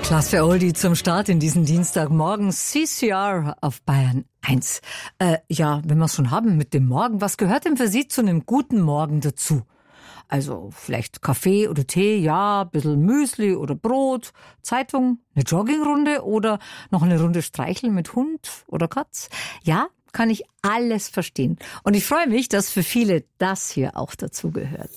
Klasse Oldie zum Start in diesen Dienstagmorgen. CCR auf Bayern 1. Wenn wir es schon haben mit dem Morgen, was gehört denn für Sie zu einem guten Morgen dazu? Also vielleicht Kaffee oder Tee, ja, ein bisschen Müsli oder Brot, Zeitung, eine Joggingrunde oder noch eine Runde streicheln mit Hund oder Katz. Ja, kann ich alles verstehen. Und ich freue mich, dass für viele das hier auch dazu gehört.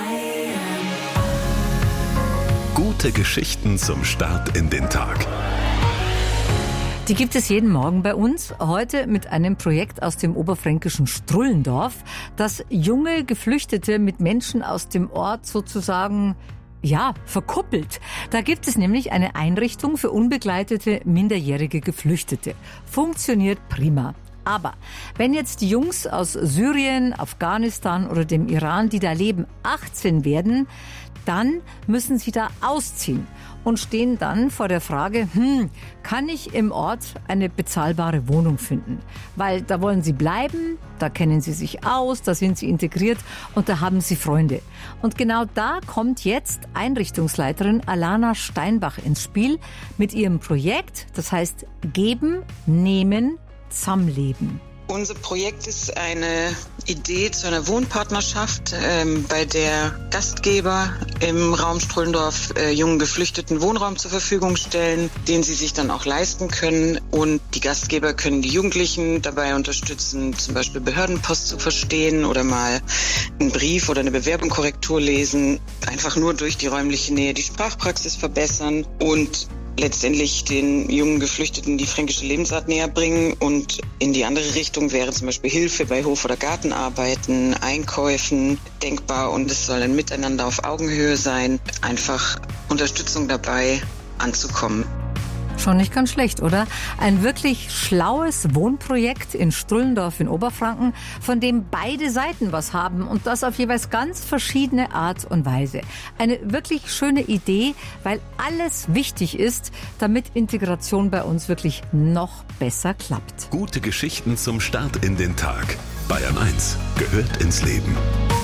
Gute Geschichten zum Start in den Tag. Die gibt es jeden Morgen bei uns. Heute mit einem Projekt aus dem oberfränkischen Strullendorf, das junge Geflüchtete mit Menschen aus dem Ort sozusagen verkuppelt. Da gibt es nämlich eine Einrichtung für unbegleitete minderjährige Geflüchtete. Funktioniert prima. Aber wenn jetzt die Jungs aus Syrien, Afghanistan oder dem Iran, die da leben, 18 werden, dann müssen sie da ausziehen und stehen dann vor der Frage, kann ich im Ort eine bezahlbare Wohnung finden? Weil da wollen sie bleiben, da kennen sie sich aus, da sind sie integriert und da haben sie Freunde. Und genau da kommt jetzt Einrichtungsleiterin Alana Steinbach ins Spiel mit ihrem Projekt, das heißt Geben, Nehmen, Zusammenleben. Unser Projekt ist eine Idee zu einer Wohnpartnerschaft, bei der Gastgeber im Raum Strullendorf jungen Geflüchteten Wohnraum zur Verfügung stellen, den sie sich dann auch leisten können. Und die Gastgeber können die Jugendlichen dabei unterstützen, zum Beispiel Behördenpost zu verstehen oder mal einen Brief oder eine Bewerbung Korrektur lesen. Einfach nur durch die räumliche Nähe die Sprachpraxis verbessern und letztendlich den jungen Geflüchteten die fränkische Lebensart näher bringen. Und in die andere Richtung wäre zum Beispiel Hilfe bei Hof- oder Gartenarbeiten, Einkäufen denkbar. Und es soll ein Miteinander auf Augenhöhe sein, einfach Unterstützung dabei anzukommen. Schon nicht ganz schlecht, oder? Ein wirklich schlaues Wohnprojekt in Strullendorf in Oberfranken, von dem beide Seiten was haben und das auf jeweils ganz verschiedene Art und Weise. Eine wirklich schöne Idee, weil alles wichtig ist, damit Integration bei uns wirklich noch besser klappt. Gute Geschichten zum Start in den Tag. Bayern 1 gehört ins Leben.